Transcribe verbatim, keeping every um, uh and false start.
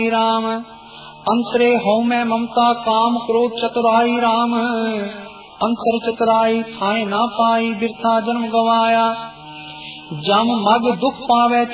राम अंतरे हो में ममता काम क्रोध चतुराई राम अंतर चतुराई थाए ना पाई बिरथा जन्म गवाया जम मग दुख पावे